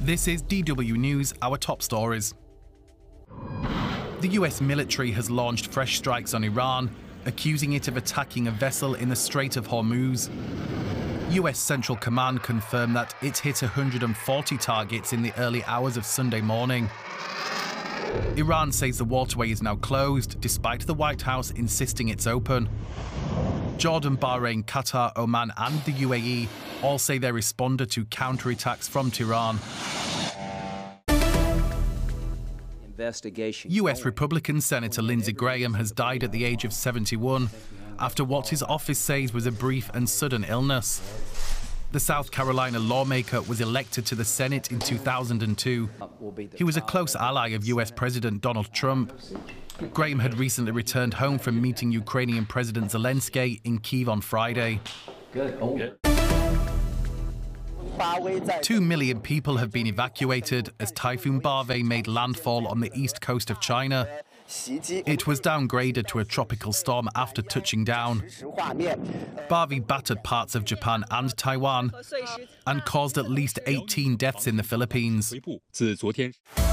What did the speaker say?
This is DW News, our top stories. The US military has launched fresh strikes on Iran, accusing it of attacking a vessel in the Strait of Hormuz. US Central Command confirmed that it hit 140 targets in the early hours of Sunday morning. Iran says the waterway is now closed, despite the White House insisting it's open. Jordan, Bahrain, Qatar, Oman and the UAE all say they responded to counterattacks from Tehran. US Republican Senator Lindsey Graham has died at the age of 71 after what his office says was a brief and sudden illness. The South Carolina lawmaker was elected to the Senate in 2002. He was a close ally of US President Donald Trump. Graham had recently returned home from meeting Ukrainian President Zelensky in Kyiv on Friday. 2 million people have been evacuated as Typhoon Barvey made landfall on the east coast of China. It was downgraded to a tropical storm after touching down. Barvey battered parts of Japan and Taiwan and caused at least 18 deaths in the Philippines.